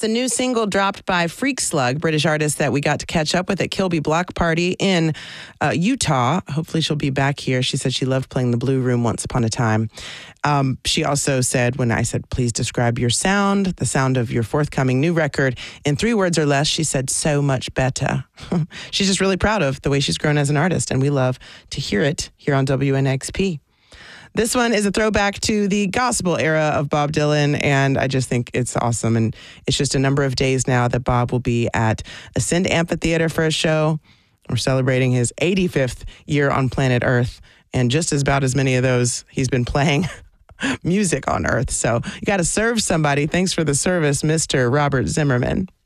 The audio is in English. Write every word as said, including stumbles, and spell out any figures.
It's a new single dropped by Freak Slug, British artist that we got to catch up with at Kilby Block Party in uh, Utah. Hopefully she'll be back here. She said she loved playing the Blue Room once upon a time. Um, she also said, when I said, please describe your sound, the sound of your forthcoming new record, in three words or less, she said, so much better. She's just really proud of the way she's grown as an artist, and we love to hear it here on W N X P. This one is a throwback to the gospel era of Bob Dylan, and I just think it's awesome. And it's just a number of days now that Bob will be at Ascend Amphitheater for a show. We're celebrating his eighty-fifth year on planet Earth, and just as about as many of those he's been playing music on Earth. So you got to serve somebody. Thanks for the service, Mister Robert Zimmerman.